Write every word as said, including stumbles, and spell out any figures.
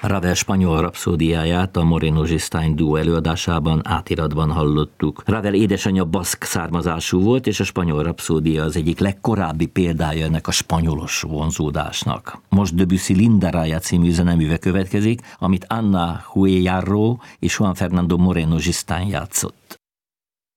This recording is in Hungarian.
Ravel spanyol rapszódiáját a Moreno Gistain duó előadásában átiratban hallottuk. Ravel édesanyja baszk származású volt, és a spanyol rapszódia az egyik legkorábbi példája ennek a spanyolos vonzódásnak. Most Debussy Linda Raya című zeneműve következik, amit Anna Huellarro és Juan Fernando Moreno Gistain játszott.